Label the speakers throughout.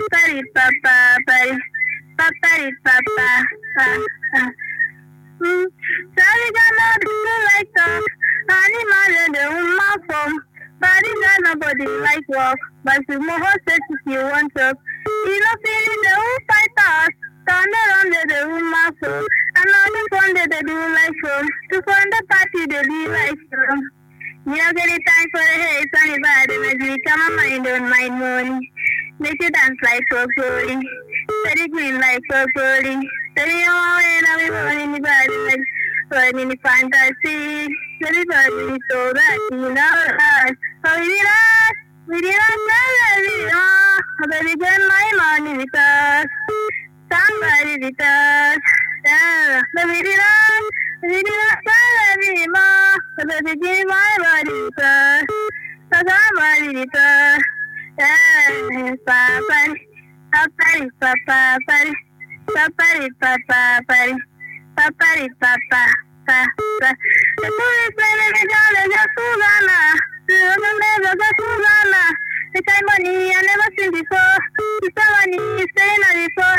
Speaker 1: Papari papa pari. Papari papa. Sorry, gonna do like talk. Animal in the woman form. Body got nobody like walk. But you more set if you want to. You know, feeling the whole fight us. Turn around the woman form. Another one that they do like from. To find the party they do like from. You don't get any time for the haze, sunny bad energy. Come on, mind on my money. Make you dance like broccoli. Steady green like broccoli. Steady on and I'm in the body like running the fantasy. Steady body so that you know that. Oh, we did not tell you. Baby, get my money with us. Somebody with us. Yeah, baby, we did not tell you more. Baby, give my body with us. Somebody with us. Yeah, papa, papa, papa, papa, papa, papa, papa, papa. The policeman and the girl is a Susanna. The Susanna. The kind of money I never seen before. The money is saying before.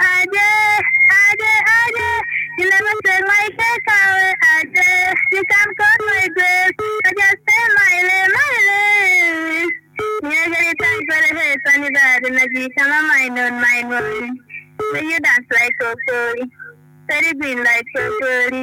Speaker 1: I you never said my cake away. You can't cut my dress. I just say my lane. You get it time for the hair, sunny bad energy. Come on, mind on my money. When you dance like so curly, steady green like so curly.